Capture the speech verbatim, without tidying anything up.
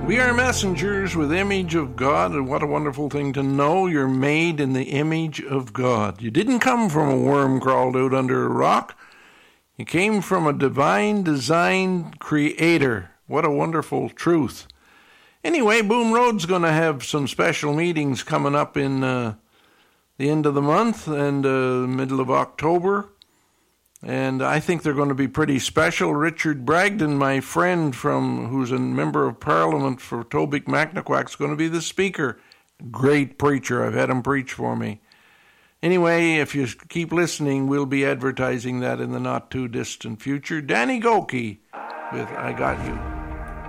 We are messengers with image of God, and what a wonderful thing to know you're made in the image of God. You didn't come from a worm crawled out under a rock. You came from a divine designed creator. What a wonderful truth. Anyway, Boom Road's going to have some special meetings coming up in uh, the end of the month and uh, middle of October. And I think they're going to be pretty special. Richard Bragdon, my friend from who's a member of Parliament for Tobique Macnaquac, is going to be the speaker. Great preacher. I've had him preach for me. Anyway, if you keep listening, we'll be advertising that in the not-too-distant future. Danny Gokey with I Got You.